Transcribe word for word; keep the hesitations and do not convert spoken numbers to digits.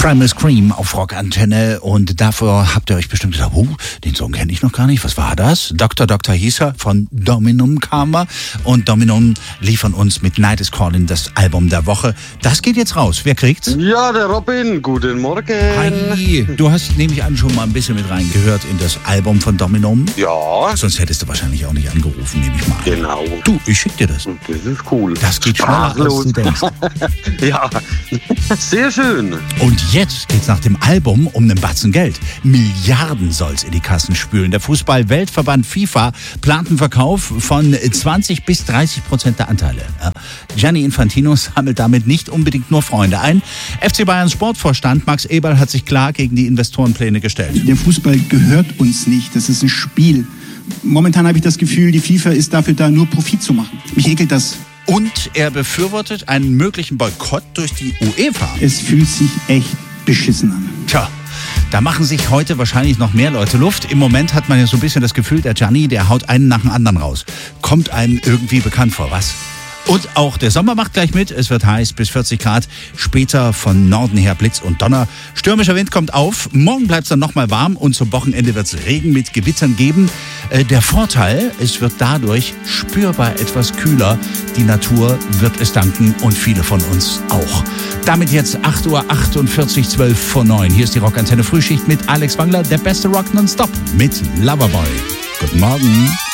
Primus Cream auf Rockantenne und davor habt ihr euch bestimmt gedacht, oh, den Song kenne ich noch gar nicht, was war das? Doktor Doktor hieß er, von Dominum kam er und Dominum liefern uns mit Night is Calling das Album der Woche. Das geht jetzt raus, wer kriegt's? Ja, der Robin, guten Morgen. Hi, du hast, nehme ich an, schon mal ein bisschen mit reingehört in das Album von Dominum. Ja. Sonst hättest du wahrscheinlich auch nicht angerufen, nehme ich mal an. Genau. Du, ich schick dir das. Das ist cool. Das geht schneller, als du denkst. Ja, sehr schön. Und jetzt geht's nach dem Album um einen Batzen Geld. Milliarden soll's in die Kassen spülen. Der Fußball-Weltverband FIFA plant einen Verkauf von zwanzig bis dreißig Prozent der Anteile. Gianni Infantino sammelt damit nicht unbedingt nur Freunde ein. F C Bayerns Sportvorstand Max Eberl hat sich klar gegen die Investorenpläne gestellt. Der Fußball gehört uns nicht. Das ist ein Spiel. Momentan habe ich das Gefühl, die FIFA ist dafür da, nur Profit zu machen. Mich ekelt das. Und er befürwortet einen möglichen Boykott durch die UEFA. Es fühlt sich echt beschissen an. Tja, da machen sich heute wahrscheinlich noch mehr Leute Luft. Im Moment hat man ja so ein bisschen das Gefühl, der Gianni, der haut einen nach dem anderen raus. Kommt einem irgendwie bekannt vor, was? Und auch der Sommer macht gleich mit. Es wird heiß bis vierzig Grad. Später von Norden her Blitz und Donner. Stürmischer Wind kommt auf. Morgen bleibt es dann nochmal warm und zum Wochenende wird es Regen mit Gewittern geben. Äh, der Vorteil, es wird dadurch spürbar etwas kühler. Die Natur wird es danken und viele von uns auch. Damit jetzt acht Uhr achtundvierzig, zwölf vor neun. Hier ist die Rockantenne Frühschicht mit Alex Wangler. Der beste Rock nonstop mit Loverboy. Guten Morgen.